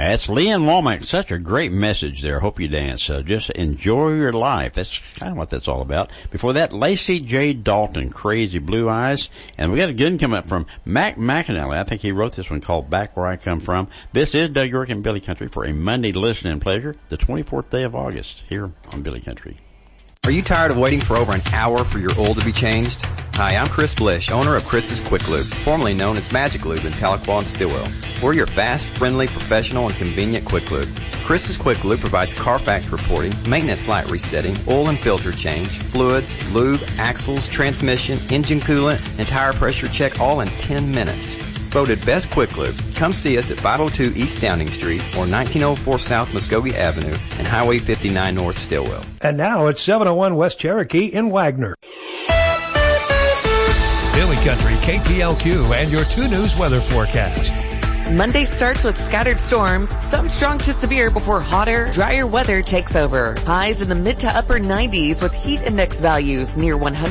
That's Leanne Womack. Such a great message there. Hope you dance. Just enjoy your life. That's kind of what that's all about. Before that, Lacey J. Dalton, Crazy Blue Eyes. And we got a good one coming up from Mac McAnally. I think he wrote this one called Back Where I Come From. This is Doug York and Billy Country for a Monday listening pleasure, the 24th day of August, here on Billy Country. Are you tired of waiting for over an hour for your oil to be changed? Hi, I'm Chris Blish, owner of Chris's Quick Lube, formerly known as Magic Lube in Tahlequah and Stillwell. We're your fast, friendly, professional, and convenient Quick Lube. Chris's Quick Lube provides Carfax reporting, maintenance light resetting, oil and filter change, fluids, lube, axles, transmission, engine coolant, and tire pressure check all in 10 minutes. Voted Best Quick Lube. Come see us at 502 East Downing Street or 1904 South Muskogee Avenue and Highway 59 North Stillwell. And now it's 701 West Cherokee in Wagner. Billy Country, KPLQ, and your 2 News weather forecast. Monday starts with scattered storms, some strong to severe before hotter, drier weather takes over. Highs in the mid to upper 90s with heat index values near 100.